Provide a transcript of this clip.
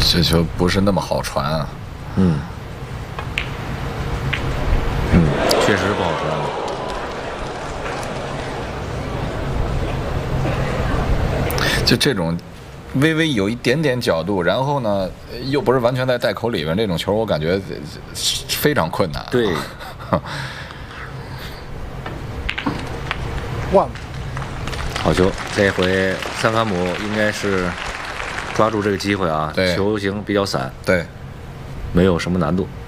这球不是那么好传啊。 确实不好传。 就这种微微有一点点角度，然后呢又不是完全在袋口里边，这种球我感觉非常困难。 对。 1 好球！这回三卡姆应该是抓住这个机会啊， 对， 球形比较散， 对， 没有什么难度。